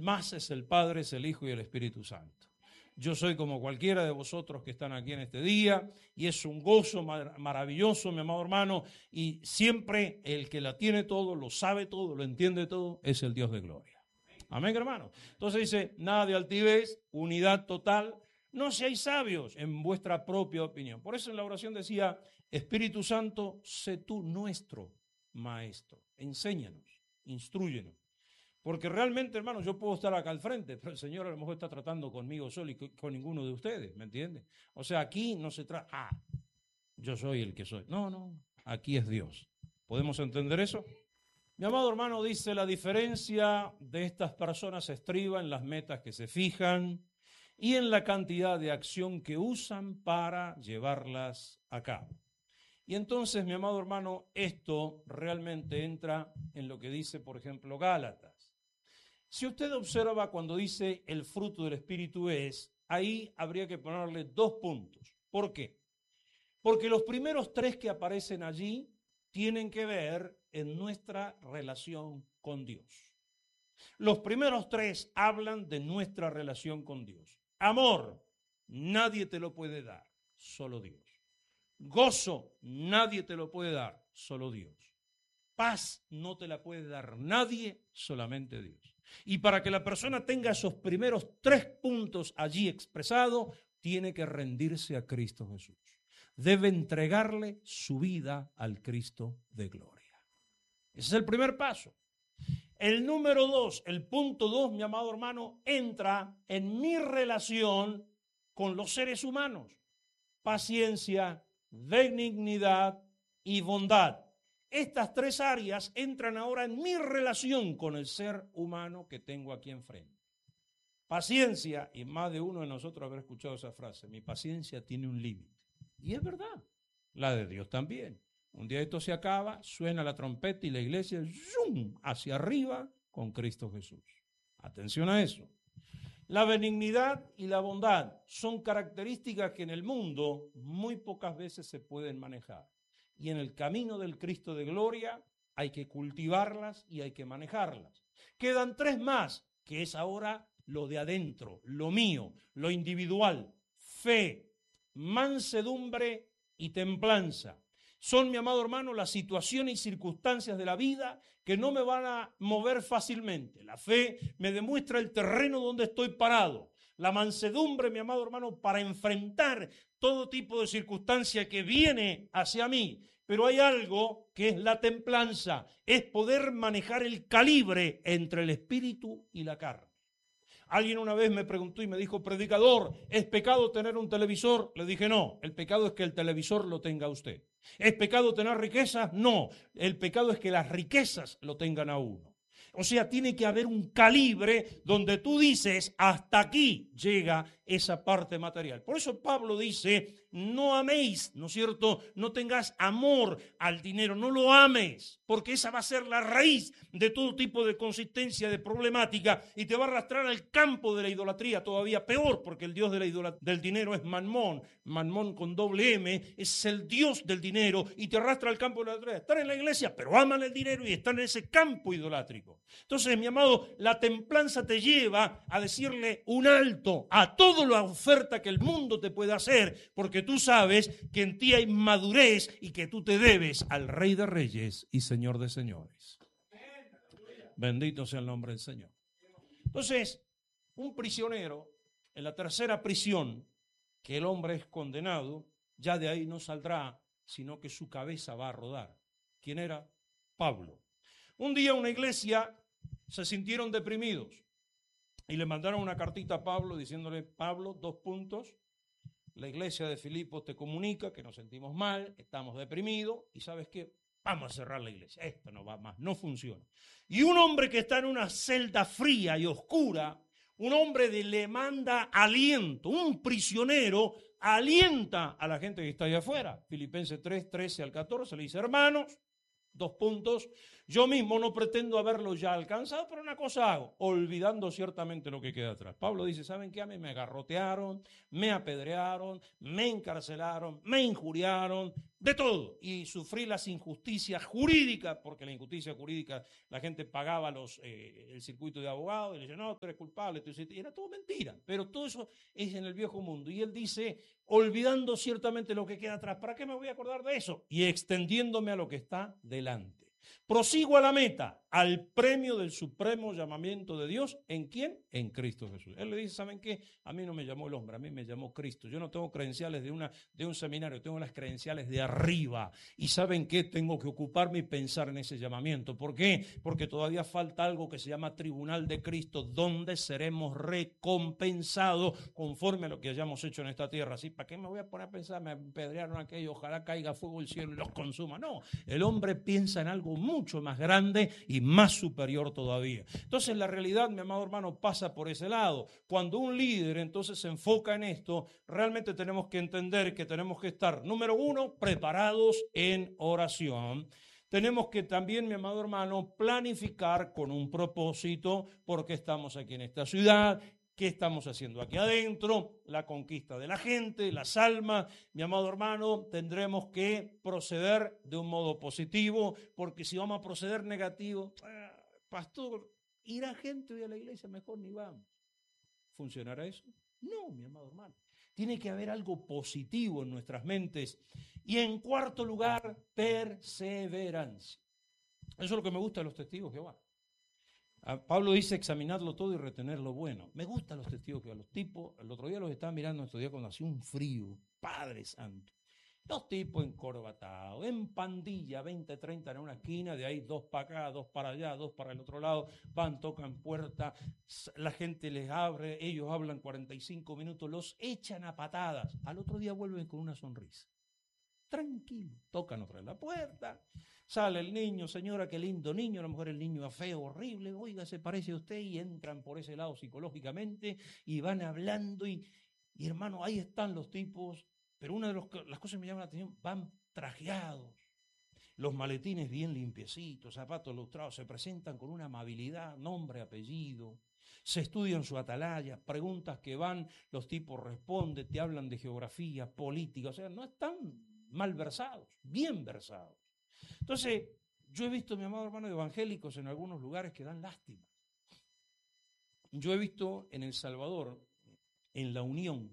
más es el Padre, es el Hijo y el Espíritu Santo. Yo soy como cualquiera de vosotros que están aquí en este día y es un gozo maravilloso, mi amado hermano, y siempre el que la tiene todo, lo sabe todo, lo entiende todo, es el Dios de gloria. Amén, hermano. Entonces dice, nada de altivez, unidad total, no seáis sabios en vuestra propia opinión. Por eso en la oración decía, Espíritu Santo, sé tú nuestro maestro, enséñanos, instrúyenos. Porque realmente, hermano, yo puedo estar acá al frente, pero el Señor a lo mejor está tratando conmigo solo y con ninguno de ustedes, ¿me entiende? O sea, aquí no se trata, yo soy el que soy. No, aquí es Dios. ¿Podemos entender eso? Mi amado hermano dice, la diferencia de estas personas estriba en las metas que se fijan y en la cantidad de acción que usan para llevarlas a cabo. Y entonces, mi amado hermano, esto realmente entra en lo que dice, por ejemplo, Gálatas. Si usted observa cuando dice el fruto del Espíritu es, ahí habría que ponerle 2 puntos. ¿Por qué? Porque los primeros 3 que aparecen allí tienen que ver en nuestra relación con Dios. Los primeros 3 hablan de nuestra relación con Dios. Amor, nadie te lo puede dar, solo Dios. Gozo, nadie te lo puede dar, solo Dios. Paz no te la puede dar nadie, solamente Dios. Y para que la persona tenga esos primeros 3 puntos allí expresados, tiene que rendirse a Cristo Jesús. Debe entregarle su vida al Cristo de gloria. Ese es el primer paso. El número 2, el punto 2, mi amado hermano, entra en mi relación con los seres humanos. Paciencia, benignidad y bondad. Estas 3 áreas entran ahora en mi relación con el ser humano que tengo aquí enfrente. Paciencia, y más de uno de nosotros habrá escuchado esa frase, mi paciencia tiene un límite. Y es verdad, la de Dios también. Un día esto se acaba, suena la trompeta y la iglesia ¡zum!, hacia arriba con Cristo Jesús. Atención a eso. La benignidad y la bondad son características que en el mundo muy pocas veces se pueden manejar. Y en el camino del Cristo de gloria hay que cultivarlas y hay que manejarlas. Quedan 3 más, que es ahora lo de adentro, lo mío, lo individual, fe, mansedumbre y templanza. Son, mi amado hermano, las situaciones y circunstancias de la vida que no me van a mover fácilmente. La fe me demuestra el terreno donde estoy parado. La mansedumbre, mi amado hermano, para enfrentar todo tipo de circunstancia que viene hacia mí. Pero hay algo que es la templanza, es poder manejar el calibre entre el espíritu y la carne. Alguien una vez me preguntó y me dijo, predicador, ¿es pecado tener un televisor? Le dije, no, el pecado es que el televisor lo tenga usted. ¿Es pecado tener riquezas? No, el pecado es que las riquezas lo tengan a uno. O sea, tiene que haber un calibre donde tú dices, hasta aquí llega esa parte material. Por eso Pablo dice, no améis, ¿no es cierto? No tengas amor al dinero, no lo ames, porque esa va a ser la raíz de todo tipo de consistencia, de problemática, y te va a arrastrar al campo de la idolatría, todavía peor, porque el dios del dinero es Mammón, Mammón con doble M, es el dios del dinero, y te arrastra al campo de la idolatría. Están en la iglesia, pero aman el dinero y están en ese campo idolátrico. Entonces, mi amado, la templanza te lleva a decirle un alto a toda la oferta que el mundo te puede hacer, porque tú sabes que en ti hay madurez y que tú te debes al Rey de Reyes y Señor de Señores. Bendito sea el nombre del Señor. Entonces, un prisionero en la tercera prisión, que el hombre es condenado, ya de ahí no saldrá, sino que su cabeza va a rodar. ¿Quién era? Pablo. Un día una iglesia se sintieron deprimidos y le mandaron una cartita a Pablo diciéndole, Pablo, 2 puntos, la iglesia de Filipos te comunica que nos sentimos mal, estamos deprimidos y ¿sabes qué? Vamos a cerrar la iglesia, esto no va más, no funciona. Y un hombre que está en una celda fría y oscura, un hombre le manda aliento, un prisionero alienta a la gente que está allá afuera. Filipenses 3, 13 al 14 le dice, hermanos, 2 puntos, Yo mismo no pretendo haberlo ya alcanzado, pero una cosa hago, olvidando ciertamente lo que queda atrás. Pablo dice, ¿saben qué? A mí me garrotearon, me apedrearon, me encarcelaron, me injuriaron, de todo. Y sufrí las injusticias jurídicas, porque la injusticia jurídica, la gente pagaba el circuito de abogados y le decía, no, tú eres culpable. Y era todo mentira, pero todo eso es en el viejo mundo. Y él dice, olvidando ciertamente lo que queda atrás, ¿para qué me voy a acordar de eso? Y extendiéndome a lo que está delante. Prosigo a la meta, al premio del supremo llamamiento de Dios. ¿En quién? En Cristo Jesús. Él le dice, ¿saben qué? A mí no me llamó el hombre, a mí me llamó Cristo. Yo no tengo credenciales de un seminario, tengo las credenciales de arriba. ¿Y saben qué? Tengo que ocuparme y pensar en ese llamamiento. ¿Por qué? Porque todavía falta algo que se llama Tribunal de Cristo, donde seremos recompensados conforme a lo que hayamos hecho en esta tierra. ¿Sí? ¿Para qué me voy a poner a pensar? Me apedrearon aquello, ojalá caiga fuego del cielo y los consuma. No, el hombre piensa en algo mucho más grande y más superior todavía. Entonces la realidad, mi amado hermano, pasa por ese lado. Cuando un líder entonces se enfoca en esto, realmente tenemos que entender que tenemos que estar, número uno, preparados en oración. Tenemos que también, mi amado hermano, planificar con un propósito, porque estamos aquí en esta ciudad. ¿Qué estamos haciendo aquí adentro? La conquista de la gente, las almas. Mi amado hermano, tendremos que proceder de un modo positivo, porque si vamos a proceder negativo, pastor, ¿irá gente hoy a la iglesia? Mejor ni vamos. ¿Funcionará eso? No, mi amado hermano. Tiene que haber algo positivo en nuestras mentes. Y en cuarto lugar, perseverancia. Eso es lo que me gusta de los testigos de Jehová. Pablo dice examinarlo todo y retener lo bueno. Me gustan los testigos que los tipos, el otro día los estaba mirando estos días cuando hacía un frío, Padre Santo. Los tipos encorbatados, en pandilla, 20, 30 en una esquina, de ahí 2 para acá, 2 para allá, 2 para el otro lado, van, tocan puerta, la gente les abre, ellos hablan 45 minutos, los echan a patadas. Al otro día vuelven con una sonrisa. Tranquilo, tocan otra vez la puerta. Sale el niño, señora, qué lindo niño, a lo mejor el niño es feo, horrible, oiga, se parece a usted, y entran por ese lado psicológicamente y van hablando y hermano, ahí están los tipos, pero una de las cosas que me llama la atención, van trajeados, los maletines bien limpiecitos, zapatos lustrados, se presentan con una amabilidad, nombre, apellido, se estudian su atalaya, preguntas que van, los tipos responden, te hablan de geografía, política, o sea, no están mal versados, bien versados. Entonces, yo he visto, mi amado hermano, evangélicos en algunos lugares que dan lástima. Yo he visto en El Salvador, en La Unión,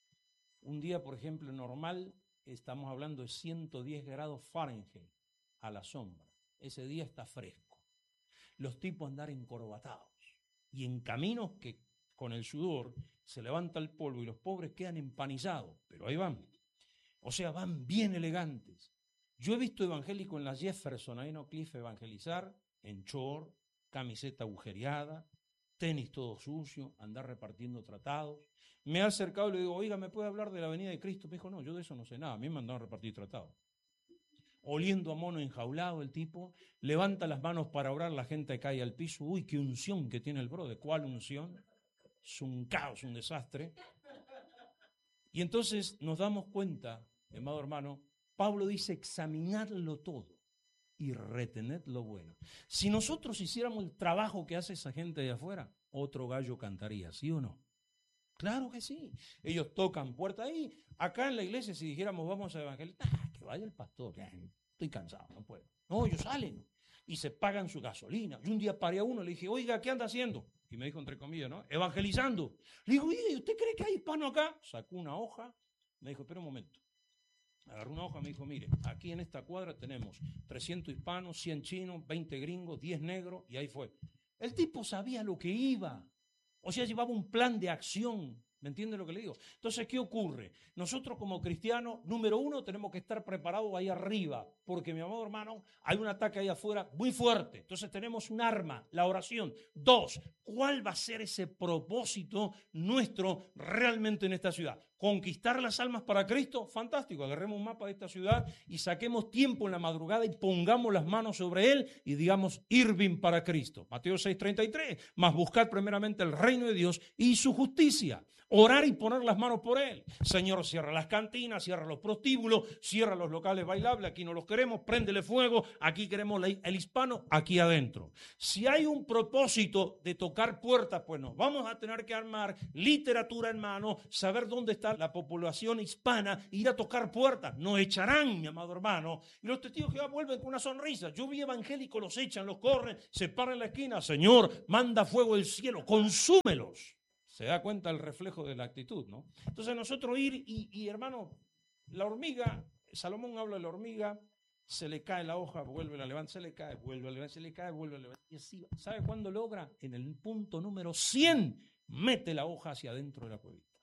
un día, por ejemplo, normal, estamos hablando de 110 grados Fahrenheit a la sombra. Ese día está fresco. Los tipos andar encorbatados y en caminos que con el sudor se levanta el polvo y los pobres quedan empanizados, pero ahí van. O sea, van bien elegantes. Yo he visto evangélicos en la Jefferson, ahí en Oak Cliff, evangelizar en short, camiseta agujereada, tenis todo sucio, andar repartiendo tratados. Me he acercado y le digo, oiga, ¿me puede hablar de la venida de Cristo? Me dijo, no, yo de eso no sé nada, a mí me mandaron a repartir tratados. Oliendo a mono enjaulado el tipo, levanta las manos para orar, la gente cae al piso. Uy, qué unción que tiene el brother. ¿Cuál unción? Es un caos, un desastre. Y entonces nos damos cuenta, amado hermano, Pablo dice examinadlo todo y retened lo bueno. Si nosotros hiciéramos el trabajo que hace esa gente de afuera, otro gallo cantaría, ¿sí o no? Claro que sí. Ellos tocan puerta ahí. Acá en la iglesia, si dijéramos vamos a evangelizar, que vaya el pastor, estoy cansado, no puedo. No, ellos salen y se pagan su gasolina. Yo un día paré a uno, le dije, oiga, ¿qué anda haciendo? Y me dijo entre comillas, ¿no? Evangelizando. Le digo, oye, ¿usted cree que hay hispano acá? Sacó una hoja, me dijo, espera un momento. Agarró una hoja y me dijo, mire, aquí en esta cuadra tenemos 300 hispanos, 100 chinos, 20 gringos, 10 negros, y ahí fue. El tipo sabía lo que iba. O sea, llevaba un plan de acción. ¿Me entiende lo que le digo? Entonces, ¿qué ocurre? Nosotros como cristianos, número uno, tenemos que estar preparados ahí arriba, porque, mi amado hermano, hay un ataque ahí afuera muy fuerte. Entonces tenemos un arma, la oración. 2, ¿cuál va a ser ese propósito nuestro realmente en esta ciudad? conquistar las almas para Cristo, fantástico, agarremos un mapa de esta ciudad y saquemos tiempo en la madrugada y pongamos las manos sobre él y digamos Irving para Cristo. Mateo 6:33, mas buscad primeramente el reino de Dios y su justicia. Orar y poner las manos por él. Señor, cierra las cantinas, cierra los prostíbulos, cierra los locales bailables, aquí no los queremos, préndele fuego, aquí queremos el hispano, aquí adentro. Si hay un propósito de tocar puertas, pues nos vamos a tener que armar literatura en mano, saber dónde está la población hispana, ir a tocar puertas. Nos echarán, mi amado hermano, y los testigos de Jehová vuelven con una sonrisa. Yo vi evangélicos, los echan, los corren, se paran en la esquina. Señor, manda fuego del cielo, consúmelos. Se da cuenta el reflejo de la actitud, ¿no? Entonces nosotros ir y hermano, la hormiga, Salomón habla de la hormiga, se le cae la hoja, vuelve a la levantar, se le cae, vuelve a levantar, se le cae, vuelve a levantar. Y así, ¿sabe cuándo logra? En el punto número 100, mete la hoja hacia adentro de la cuevita.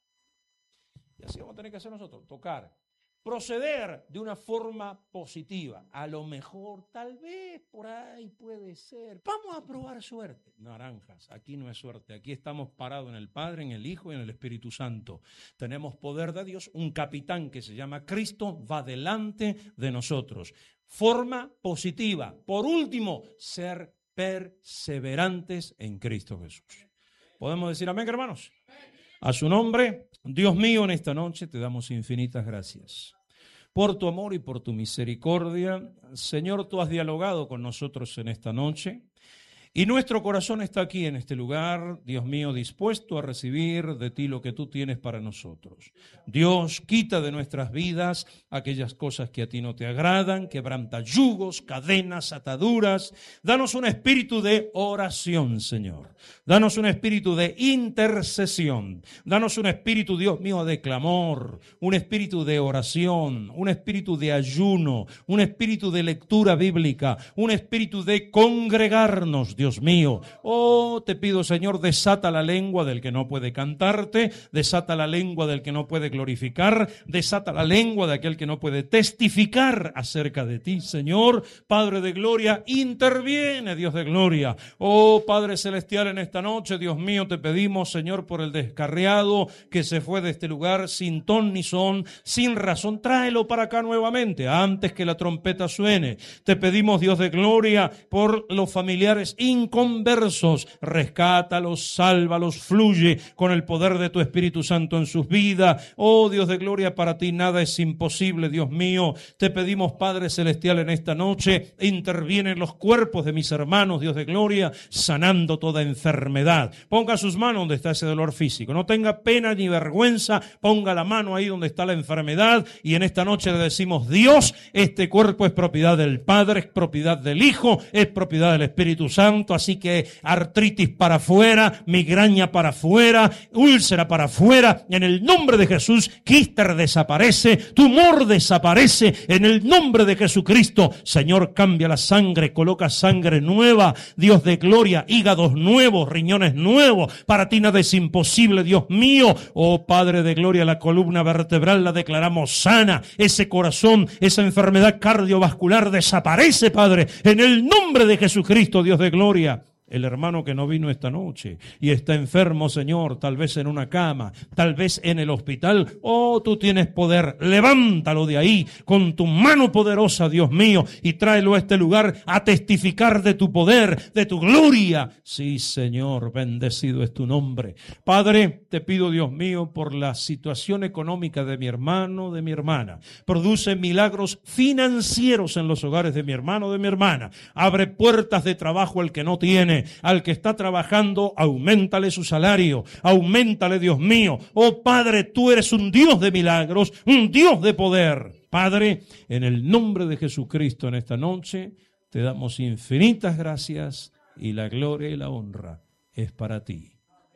Y así vamos a tener que hacer nosotros, tocar. Proceder de una forma positiva. A lo mejor, tal vez, por ahí puede ser. Vamos a probar suerte. Naranjas, aquí no es suerte. Aquí estamos parados en el Padre, en el Hijo y en el Espíritu Santo. Tenemos poder de Dios. Un capitán que se llama Cristo va delante de nosotros. Forma positiva. Por último, ser perseverantes en Cristo Jesús. ¿Podemos decir amén, hermanos? A su nombre, Dios mío, en esta noche te damos infinitas gracias por tu amor y por tu misericordia. Señor, tú has dialogado con nosotros en esta noche y nuestro corazón está aquí en este lugar, Dios mío, dispuesto a recibir de ti lo que tú tienes para nosotros. Dios, quita de nuestras vidas aquellas cosas que a ti no te agradan, quebranta yugos, cadenas, ataduras. Danos un espíritu de oración, Señor. Danos un espíritu de intercesión. Danos un espíritu, Dios mío, de clamor, un espíritu de oración, un espíritu de ayuno, un espíritu de lectura bíblica, un espíritu de congregarnos, Dios mío. Oh, te pido, Señor, desata la lengua del que no puede cantarte, desata la lengua del que no puede glorificar, desata la lengua de aquel que no puede testificar acerca de ti, Señor. Padre de gloria, interviene, Dios de gloria. Oh, Padre celestial, en esta noche, Dios mío, te pedimos, Señor, por el descarriado que se fue de este lugar sin ton ni son, sin razón. Tráelo para acá nuevamente, antes que la trompeta suene. Te pedimos, Dios de gloria, por los familiares inconversos, rescátalos, sálvalos, fluye con el poder de tu Espíritu Santo en sus vidas. Oh Dios de gloria, para ti nada es imposible, Dios mío. Te pedimos, Padre celestial, en esta noche, interviene en los cuerpos de mis hermanos, Dios de gloria, sanando toda enfermedad. Ponga sus manos donde está ese dolor físico, no tenga pena ni vergüenza, ponga la mano ahí donde está la enfermedad y en esta noche le decimos: Dios, este cuerpo es propiedad del Padre, es propiedad del Hijo, es propiedad del Espíritu Santo, así que artritis para afuera, migraña para afuera, úlcera para afuera, en el nombre de Jesús. Quíster desaparece, tumor desaparece, en el nombre de Jesucristo. Señor, cambia la sangre, coloca sangre nueva, Dios de gloria, hígados nuevos, riñones nuevos, para ti nada es imposible, Dios mío. Oh Padre de gloria, la columna vertebral la declaramos sana, ese corazón, esa enfermedad cardiovascular desaparece, Padre, en el nombre de Jesucristo, Dios de gloria. El hermano que no vino esta noche y está enfermo, Señor, tal vez en una cama, tal vez en el hospital. Oh, tú tienes poder. Levántalo de ahí con tu mano poderosa, Dios mío, y tráelo a este lugar a testificar de tu poder, de tu gloria. Sí, Señor, bendecido es tu nombre. Padre, te pido, Dios mío, por la situación económica de mi hermano, de mi hermana. Produce milagros financieros en los hogares de mi hermano, de mi hermana. Abre puertas de trabajo al que no tiene. Al que está trabajando, auméntale su salario, auméntale, Dios mío. Oh Padre, tú eres un Dios de milagros, un Dios de poder. Padre, en el nombre de Jesucristo en esta noche, te damos infinitas gracias y la gloria y la honra es para ti.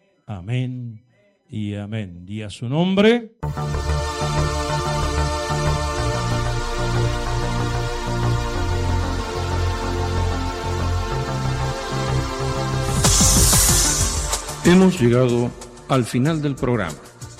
Amén y amén. Y a su nombre. Hemos llegado al final del programa.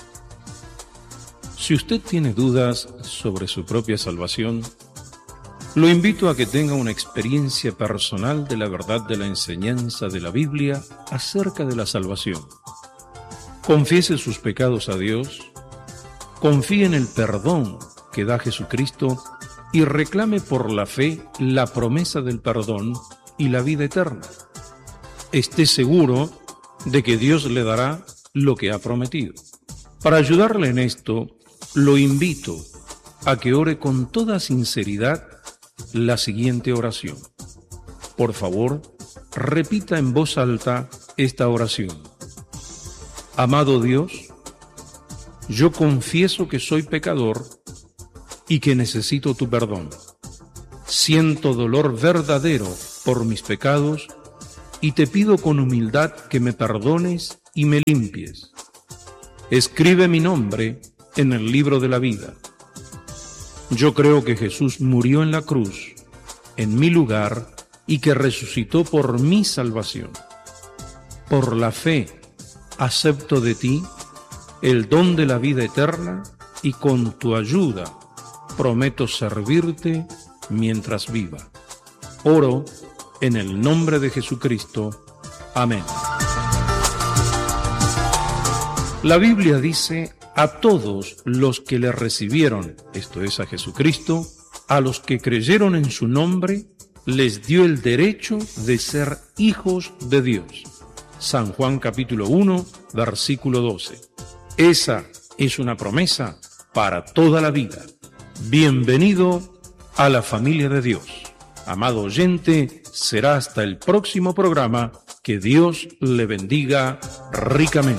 Si usted tiene dudas sobre su propia salvación, lo invito a que tenga una experiencia personal de la verdad de la enseñanza de la Biblia acerca de la salvación. Confiese sus pecados a Dios, confíe en el perdón que da Jesucristo y reclame por la fe la promesa del perdón y la vida eterna. Esté seguro de que Dios le dará lo que ha prometido. Para ayudarle en esto, lo invito a que ore con toda sinceridad la siguiente oración. Por favor, repita en voz alta esta oración. Amado Dios, yo confieso que soy pecador y que necesito tu perdón. Siento dolor verdadero por mis pecados y te pido con humildad que me perdones y me limpies. Escribe mi nombre en el libro de la vida. Yo creo que Jesús murió en la cruz, en mi lugar, y que resucitó por mi salvación. Por la fe, acepto de ti el don de la vida eterna y con tu ayuda prometo servirte mientras viva. Oro en el nombre de Jesucristo. Amén. La Biblia dice: a todos los que le recibieron, esto es a Jesucristo, a los que creyeron en su nombre, les dio el derecho de ser hijos de Dios. San Juan capítulo 1, versículo 12. Esa es una promesa para toda la vida. Bienvenido a la familia de Dios. Amado oyente, será hasta el próximo programa. Que Dios le bendiga ricamente.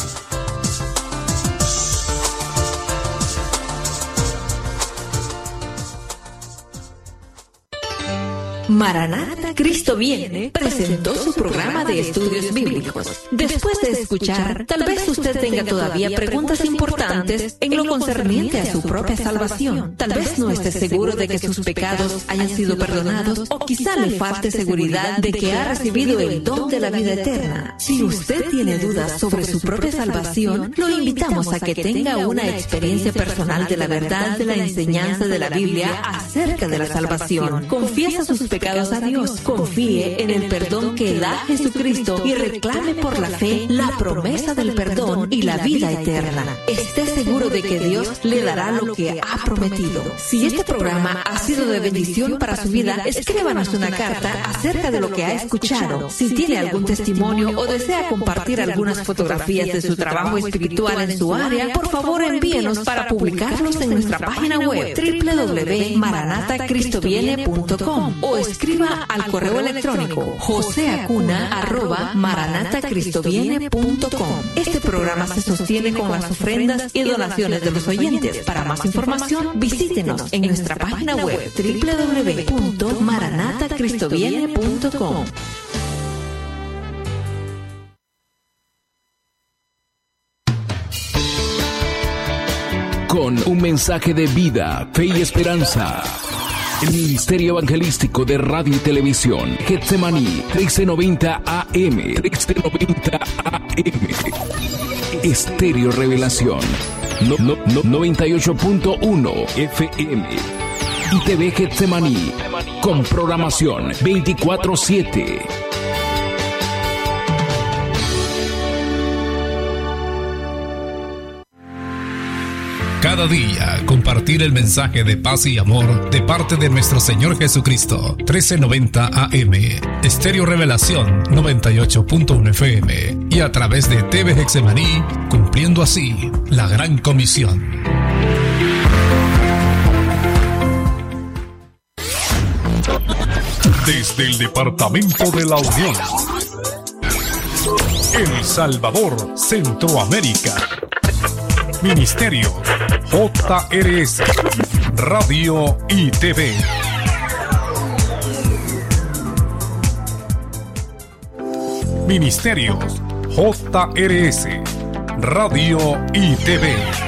Maranata, Cristo viene presentó su programa de estudios bíblicos. Después de escuchar, tal vez usted tenga todavía preguntas importantes en lo concerniente a su propia salvación. Tal vez no esté seguro de que sus pecados hayan sido perdonados, o quizá le falte seguridad de que ha recibido el don de la vida eterna. Si usted tiene dudas sobre su propia salvación, lo invitamos a que tenga una experiencia personal de la verdad de la enseñanza de la Biblia acerca de la salvación. Confiesa sus pecados a Dios, confíe en el perdón que da Jesucristo y reclame por la fe la promesa del perdón y la vida eterna. Esté seguro de que Dios le dará lo que ha prometido. Si este programa ha sido de bendición para su vida, escríbanos una carta acerca de lo que ha escuchado. Si tiene algún testimonio o desea compartir algunas fotografías de su trabajo espiritual en su área, por favor envíenos para publicarlos en nuestra página web www.maranatacristoviene.com o escriba al correo electrónico joseacuna@maranatacristoviene.com. Este programa se sostiene con las ofrendas y donaciones de los oyentes. Para más información, visítenos en nuestra página web www.maranatacristoviene.com. Con un mensaje de vida, fe y esperanza. El Ministerio Evangelístico de Radio y Televisión, Getsemaní, 1390 AM, 1390 AM. Estéreo Revelación, 98.1 FM. Y TV Getsemaní, con programación 24/7. Cada día compartir el mensaje de paz y amor de parte de nuestro Señor Jesucristo. 1390 AM, Estéreo Revelación 98.1 FM y a través de TV Getsemaní, cumpliendo así la gran comisión. Desde el Departamento de la Unión, El Salvador, Centroamérica. Ministerio JRS, Radio y TV. Ministerios JRS, Radio y TV.